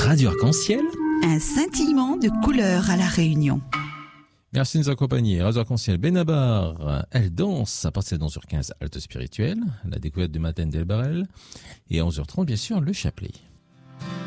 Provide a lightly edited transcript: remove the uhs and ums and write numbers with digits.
Radio Arc-en-Ciel. Un scintillement de couleurs à La Réunion. Merci de nous accompagner. Radio Arc-en-Ciel, Benabar, elle danse à partir de 11h15, halte spirituelle, la découverte du matin d'El Barrel, et à 11h30, bien sûr, le chapelet.